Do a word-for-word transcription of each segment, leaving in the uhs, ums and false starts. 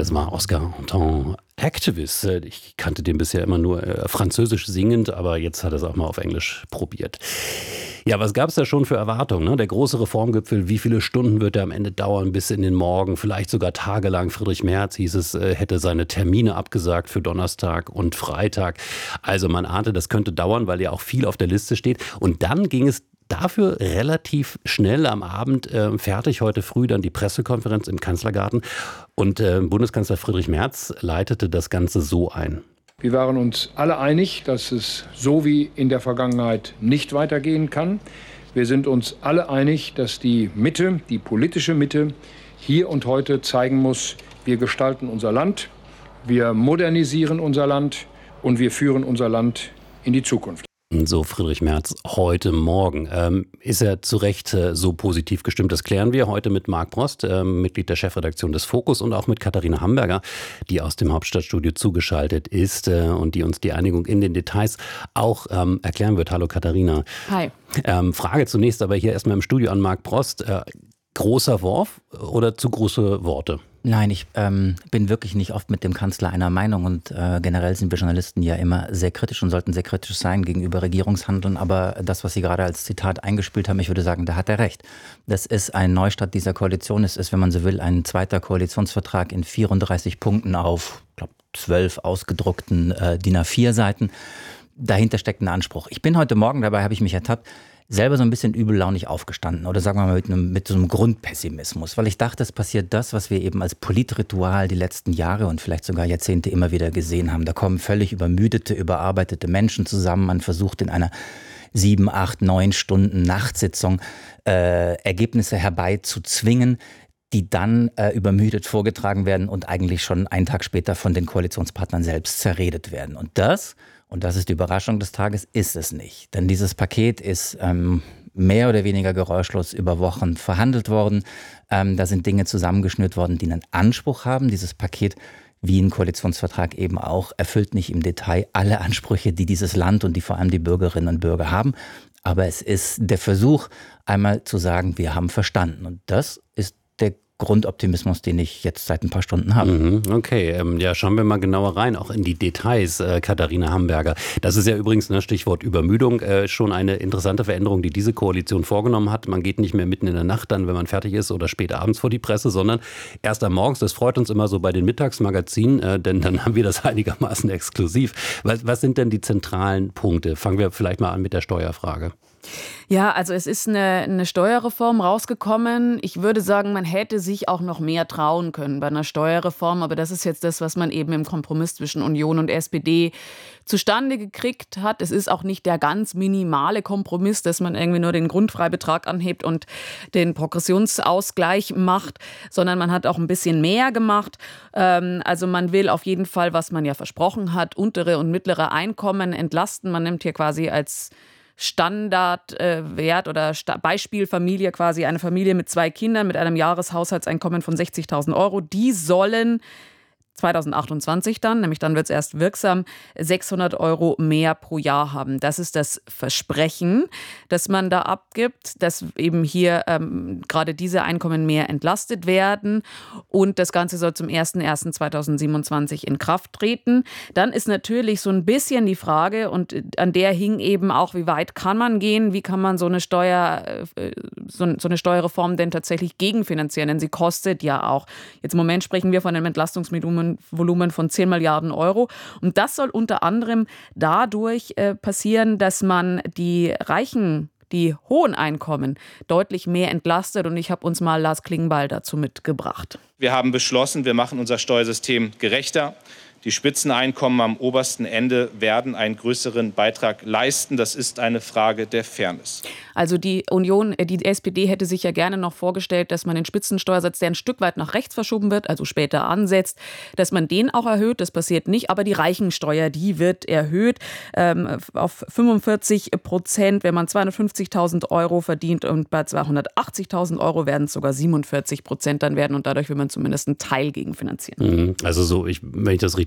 Das war Oscar Anton Activist. Ich kannte den bisher immer nur äh, französisch singend, aber jetzt hat er es auch mal auf Englisch probiert. Ja, was gab es da schon für Erwartungen? Ne? Der große Reformgipfel, wie viele Stunden wird er am Ende dauern bis in den Morgen, vielleicht sogar tagelang? Friedrich Merz, hieß es, äh, hätte seine Termine abgesagt für Donnerstag und Freitag. Also man ahnte, das könnte dauern, weil ja auch viel auf der Liste steht. Und dann ging es dafür relativ schnell am Abend äh, fertig, heute früh dann die Pressekonferenz im Kanzlergarten. Und äh, Bundeskanzler Friedrich Merz leitete das Ganze so ein. Wir waren uns alle einig, dass es so wie in der Vergangenheit nicht weitergehen kann. Wir sind uns alle einig, dass die Mitte, die politische Mitte, hier und heute zeigen muss, wir gestalten unser Land, wir modernisieren unser Land und wir führen unser Land in die Zukunft. So Friedrich Merz heute Morgen. Ähm, ist er zu Recht äh, so positiv gestimmt? Das klären wir heute mit Marc Brost, äh, Mitglied der Chefredaktion des Fokus, und auch mit Katharina Hamburger, die aus dem Hauptstadtstudio zugeschaltet ist äh, und die uns die Einigung in den Details auch ähm, erklären wird. Hallo Katharina. Hi. Ähm, Frage zunächst aber hier erstmal im Studio an Marc Brost. Äh, großer Wurf oder zu große Worte? Nein, ich ähm, bin wirklich nicht oft mit dem Kanzler einer Meinung und äh, generell sind wir Journalisten ja immer sehr kritisch und sollten sehr kritisch sein gegenüber Regierungshandeln. Aber das, was Sie gerade als Zitat eingespielt haben, ich würde sagen, da hat er recht. Das ist ein Neustart dieser Koalition. Es ist, wenn man so will, ein zweiter Koalitionsvertrag in vierunddreißig Punkten auf, ich glaube, zwölf ausgedruckten äh, D I N A vier Seiten. Dahinter steckt ein Anspruch. Ich bin heute Morgen, dabei habe ich mich ertappt, selber so ein bisschen übellaunig aufgestanden oder sagen wir mal mit, einem, mit so einem Grundpessimismus, weil ich dachte, es passiert das, was wir eben als Politritual die letzten Jahre und vielleicht sogar Jahrzehnte immer wieder gesehen haben. Da kommen völlig übermüdete, überarbeitete Menschen zusammen. Man versucht in einer sieben, acht, neun Stunden Nachtsitzung äh, Ergebnisse herbeizuzwingen, die dann äh, übermüdet vorgetragen werden und eigentlich schon einen Tag später von den Koalitionspartnern selbst zerredet werden. Und das, und das ist die Überraschung des Tages, ist es nicht. Denn dieses Paket ist ähm, mehr oder weniger geräuschlos über Wochen verhandelt worden. Ähm, da sind Dinge zusammengeschnürt worden, die einen Anspruch haben. Dieses Paket, wie ein Koalitionsvertrag eben auch, erfüllt nicht im Detail alle Ansprüche, die dieses Land und die vor allem die Bürgerinnen und Bürger haben. Aber es ist der Versuch, einmal zu sagen, wir haben verstanden. Und das ist der Grundoptimismus, den ich jetzt seit ein paar Stunden habe. Mhm, okay, ähm, ja, schauen wir mal genauer rein, auch in die Details, äh, Katharina Hamburger. Das ist ja übrigens, ne, Stichwort Übermüdung, äh, schon eine interessante Veränderung, die diese Koalition vorgenommen hat. Man geht nicht mehr mitten in der Nacht dann, wenn man fertig ist, oder spät abends vor die Presse, sondern erst am Morgens. Das freut uns immer so bei den Mittagsmagazinen, äh, denn dann haben wir das einigermaßen exklusiv. Was, was sind denn die zentralen Punkte? Fangen wir vielleicht mal an mit der Steuerfrage. Ja, also es ist eine, eine Steuerreform rausgekommen. Ich würde sagen, man hätte sich auch noch mehr trauen können bei einer Steuerreform. Aber das ist jetzt das, was man eben im Kompromiss zwischen Union und S P D zustande gekriegt hat. Es ist auch nicht der ganz minimale Kompromiss, dass man irgendwie nur den Grundfreibetrag anhebt und den Progressionsausgleich macht, sondern man hat auch ein bisschen mehr gemacht. Also man will auf jeden Fall, was man ja versprochen hat, untere und mittlere Einkommen entlasten. Man nimmt hier quasi als Standardwert äh, oder Sta- Beispielfamilie quasi eine Familie mit zwei Kindern mit einem Jahreshaushaltseinkommen von sechzigtausend Euro. Die sollen zweitausendachtundzwanzig dann, nämlich dann wird es erst wirksam, sechshundert Euro mehr pro Jahr haben. Das ist das Versprechen, das man da abgibt, dass eben hier ähm, gerade diese Einkommen mehr entlastet werden, und das Ganze soll zum ersten ersten zweitausendsiebenundzwanzig in Kraft treten. Dann ist natürlich so ein bisschen die Frage, und an der hing eben auch, wie weit kann man gehen, wie kann man so eine Steuer, äh, so, so eine Steuerreform denn tatsächlich gegenfinanzieren, denn sie kostet ja auch. Jetzt im Moment sprechen wir von einem Entlastungsvolumen Volumen von zehn Milliarden Euro. Und das soll unter anderem dadurch äh, passieren, dass man die Reichen, die hohen Einkommen deutlich mehr entlastet. Und ich habe uns mal Lars Klingbeil dazu mitgebracht. Wir haben beschlossen, wir machen unser Steuersystem gerechter. Die Spitzeneinkommen am obersten Ende werden einen größeren Beitrag leisten. Das ist eine Frage der Fairness. Also die Union, die S P D hätte sich ja gerne noch vorgestellt, dass man den Spitzensteuersatz, der ein Stück weit nach rechts verschoben wird, also später ansetzt, dass man den auch erhöht. Das passiert nicht, aber die Reichensteuer, die wird erhöht ähm, auf fünfundvierzig Prozent, wenn man zweihundertfünfzigtausend Euro verdient, und bei zweihundertachtzigtausend Euro werden es sogar siebenundvierzig Prozent dann werden, und dadurch will man zumindest einen Teil gegenfinanzieren. Also so, ich, wenn ich das richtig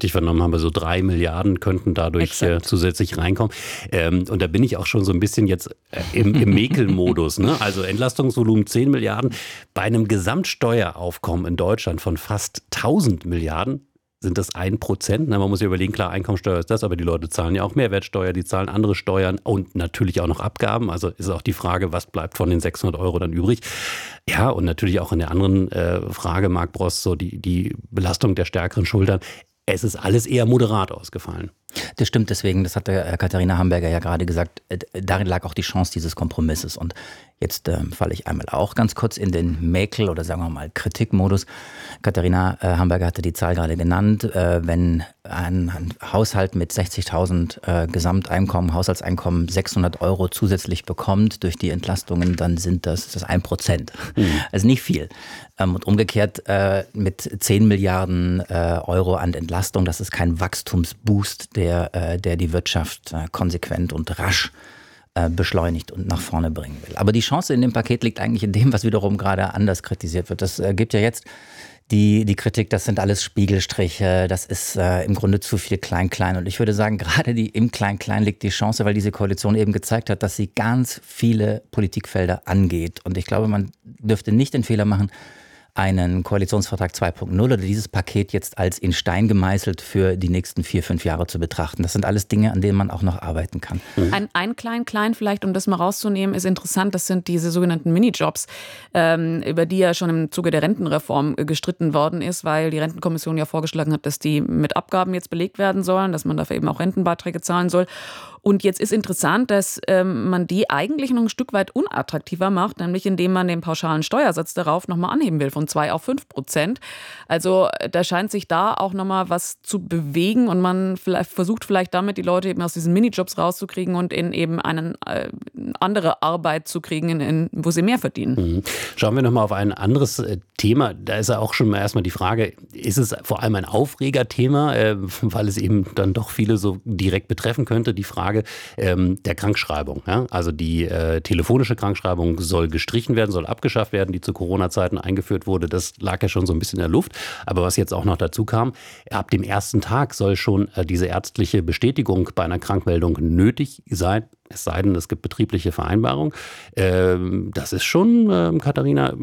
richtig vernommen habe, so drei Milliarden könnten dadurch äh, zusätzlich reinkommen. Ähm, und da bin ich auch schon so ein bisschen jetzt äh, im, im Mäkelmodus. Ne? Also Entlastungsvolumen zehn Milliarden. Bei einem Gesamtsteueraufkommen in Deutschland von fast tausend Milliarden sind das ein Prozent. Man muss sich überlegen, klar, Einkommensteuer ist das, aber die Leute zahlen ja auch Mehrwertsteuer, die zahlen andere Steuern und natürlich auch noch Abgaben. Also ist auch die Frage, was bleibt von den sechshundert Euro dann übrig? Ja, und natürlich auch in der anderen äh, Frage, Marc Bross, so die, die Belastung der stärkeren Schultern. Es ist alles eher moderat ausgefallen. Das stimmt, deswegen, das hat der Katharina Hamburger ja gerade gesagt, äh, darin lag auch die Chance dieses Kompromisses. Und jetzt äh, falle ich einmal auch ganz kurz in den Mäkel- oder sagen wir mal Kritikmodus. Katharina äh, Hamburger hatte die Zahl gerade genannt. Äh, wenn ein, ein Haushalt mit sechzigtausend äh, Gesamteinkommen, Haushaltseinkommen sechshundert Euro zusätzlich bekommt durch die Entlastungen, dann sind das, das ein Prozent. Mhm. Also nicht viel. Ähm, und umgekehrt äh, mit zehn Milliarden äh, Euro an Entlastung, das ist kein Wachstumsboost, der Der, der die Wirtschaft konsequent und rasch beschleunigt und nach vorne bringen will. Aber die Chance in dem Paket liegt eigentlich in dem, was wiederum gerade anders kritisiert wird. Das gibt ja jetzt die, die Kritik, das sind alles Spiegelstriche, das ist äh, im Grunde zu viel Klein-Klein. Und ich würde sagen, gerade die, im Klein-Klein liegt die Chance, weil diese Koalition eben gezeigt hat, dass sie ganz viele Politikfelder angeht. Und ich glaube, man dürfte nicht den Fehler machen, einen Koalitionsvertrag zwei Punkt null oder dieses Paket jetzt als in Stein gemeißelt für die nächsten vier, fünf Jahre zu betrachten. Das sind alles Dinge, an denen man auch noch arbeiten kann. Ein, ein klein, klein vielleicht, um das mal rauszunehmen, ist interessant, das sind diese sogenannten Minijobs, ähm, über die ja schon im Zuge der Rentenreform gestritten worden ist, weil die Rentenkommission ja vorgeschlagen hat, dass die mit Abgaben jetzt belegt werden sollen, dass man dafür eben auch Rentenbeiträge zahlen soll. Und jetzt ist interessant, dass ähm, man die eigentlich noch ein Stück weit unattraktiver macht, nämlich indem man den pauschalen Steuersatz darauf nochmal anheben will, von zwei auf fünf Prozent. Also da scheint sich da auch nochmal was zu bewegen und man vielleicht versucht vielleicht damit, die Leute eben aus diesen Minijobs rauszukriegen und in eben eine äh, andere Arbeit zu kriegen, in, in, wo sie mehr verdienen. Mhm. Schauen wir nochmal auf ein anderes äh, Thema. Da ist ja auch schon mal erstmal die Frage, ist es vor allem ein Aufregerthema, äh, weil es eben dann doch viele so direkt betreffen könnte, die Frage ähm, der Krankschreibung. Ja? Also die äh, telefonische Krankschreibung soll gestrichen werden, soll abgeschafft werden, die zu Corona-Zeiten eingeführt wurde. Das lag ja schon so ein bisschen in der Luft. Aber was jetzt auch noch dazu kam, ab dem ersten Tag soll schon äh, diese ärztliche Bestätigung bei einer Krankmeldung nötig sein. Es sei denn, es gibt betriebliche Vereinbarung. Ähm, das ist schon, ähm, Katharina,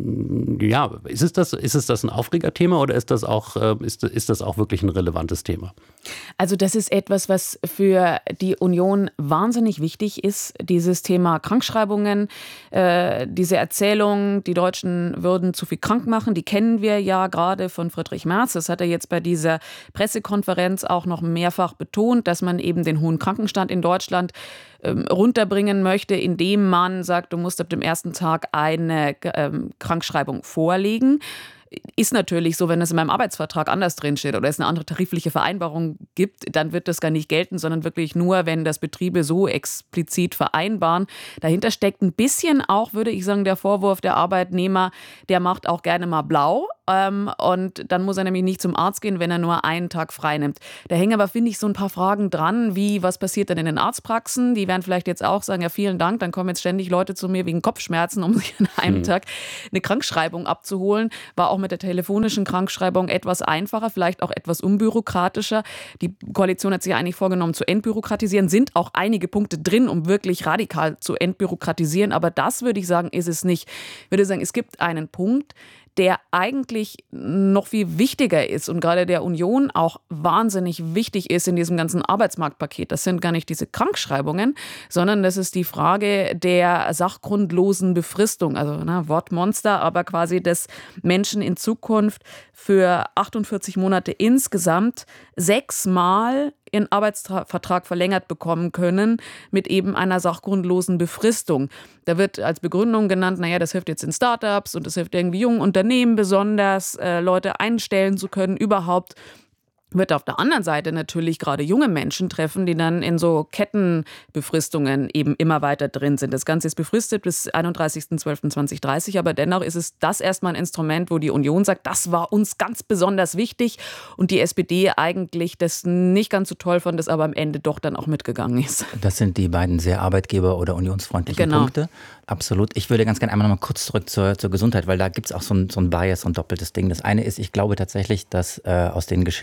ja, ist es das, ist es das ein Aufregerthema oder ist das auch, äh, ist, ist das auch wirklich ein relevantes Thema? Also das ist etwas, was für die Union wahnsinnig wichtig ist, dieses Thema Krankschreibungen, äh, diese Erzählung, die Deutschen würden zu viel krank machen, die kennen wir ja gerade von Friedrich Merz. Das hat er jetzt bei dieser Pressekonferenz auch noch mehrfach betont, dass man eben den hohen Krankenstand in Deutschland runterbringen möchte, indem man sagt, du musst ab dem ersten Tag eine ähm, Krankschreibung vorlegen. Ist natürlich so, wenn es in meinem Arbeitsvertrag anders drinsteht oder es eine andere tarifliche Vereinbarung gibt, dann wird das gar nicht gelten, sondern wirklich nur, wenn das Betriebe so explizit vereinbaren. Dahinter steckt ein bisschen auch, würde ich sagen, der Vorwurf, der Arbeitnehmer, der macht auch gerne mal blau. Ähm, und dann muss er nämlich nicht zum Arzt gehen, wenn er nur einen Tag frei nimmt. Da hängen aber, finde ich, so ein paar Fragen dran, wie was passiert denn in den Arztpraxen? Die werden vielleicht jetzt auch sagen, ja vielen Dank, dann kommen jetzt ständig Leute zu mir wegen Kopfschmerzen, um sich an einem mhm. Tag eine Krankschreibung abzuholen. War auch mit der telefonischen Krankschreibung etwas einfacher, vielleicht auch etwas unbürokratischer. Die Koalition hat sich ja eigentlich vorgenommen zu entbürokratisieren, sind auch einige Punkte drin, um wirklich radikal zu entbürokratisieren, aber das würde ich sagen, ist es nicht. Ich würde sagen, es gibt einen Punkt, der eigentlich noch viel wichtiger ist und gerade der Union auch wahnsinnig wichtig ist in diesem ganzen Arbeitsmarktpaket. Das sind gar nicht diese Krankschreibungen, sondern das ist die Frage der sachgrundlosen Befristung. Also ne, Wortmonster, aber quasi, dass Menschen in Zukunft für achtundvierzig Monate insgesamt sechsmal ihren Arbeitsvertrag verlängert bekommen können mit eben einer sachgrundlosen Befristung. Da wird als Begründung genannt, naja, das hilft jetzt in Startups und das hilft irgendwie jungen Unternehmen besonders, äh, Leute einstellen zu können, überhaupt. Wird auf der anderen Seite natürlich gerade junge Menschen treffen, die dann in so Kettenbefristungen eben immer weiter drin sind. Das Ganze ist befristet bis einunddreißigster zwölfter zweitausenddreißig, aber dennoch ist es das erstmal ein Instrument, wo die Union sagt, das war uns ganz besonders wichtig und die S P D eigentlich das nicht ganz so toll fand, das aber am Ende doch dann auch mitgegangen ist. Das sind die beiden sehr arbeitgeber- oder unionsfreundlichen genau. Punkte. Absolut. Ich würde ganz gerne einmal noch mal kurz zurück zur, zur Gesundheit, weil da gibt es auch so ein, so ein Bias, so ein doppeltes Ding. Das eine ist, ich glaube tatsächlich, dass äh, aus den geschilderten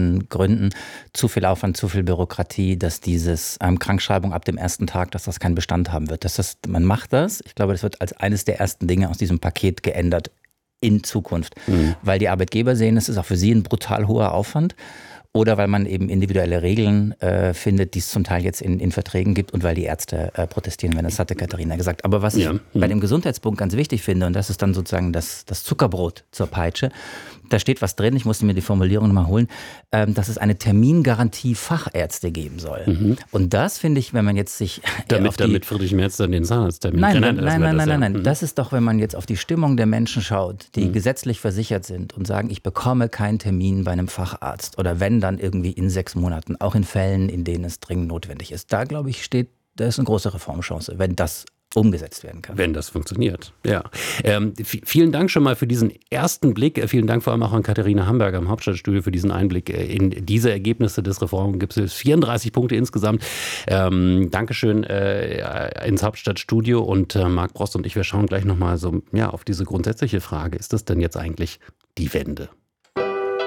verschiedenen Gründen. Zu viel Aufwand, zu viel Bürokratie, dass dieses ähm, Krankschreibung ab dem ersten Tag, dass das keinen Bestand haben wird. Das heißt, man macht das. Ich glaube, das wird als eines der ersten Dinge aus diesem Paket geändert in Zukunft. Mhm. Weil die Arbeitgeber sehen, es ist auch für sie ein brutal hoher Aufwand. Oder weil man eben individuelle Regeln äh, findet, die es zum Teil jetzt in, in Verträgen gibt und weil die Ärzte äh, protestieren werden. Das hatte Katharina gesagt. Aber was ja. ich bei dem Gesundheitspunkt ganz wichtig finde, und das ist dann sozusagen das, das Zuckerbrot zur Peitsche, da steht was drin, ich musste mir die Formulierung nochmal holen, ähm, dass es eine Termingarantie Fachärzte geben soll. Mhm. Und das finde ich, wenn man jetzt sich... Damit, auf die, damit Friedrich Merz dann den Zahnarzttermin... Nein, nein, nein, nein, nein, nein, nein, nein. Mhm. Das ist doch, wenn man jetzt auf die Stimmung der Menschen schaut, die mhm. gesetzlich versichert sind und sagen, ich bekomme keinen Termin bei einem Facharzt oder wenn, dann irgendwie in sechs Monaten, auch in Fällen, in denen es dringend notwendig ist. Da, glaube ich, steht, da ist eine große Reformchance, wenn das umgesetzt werden kann. Wenn das funktioniert, ja. Ähm, v- vielen Dank schon mal für diesen ersten Blick. Vielen Dank vor allem auch an Katharina Hamburger im Hauptstadtstudio für diesen Einblick in diese Ergebnisse des Reformgipfels. vierunddreißig Punkte insgesamt. Ähm, Dankeschön äh, ins Hauptstadtstudio und äh, Marc Brost und ich, wir schauen gleich nochmal so ja, auf diese grundsätzliche Frage. Ist das denn jetzt eigentlich die Wende?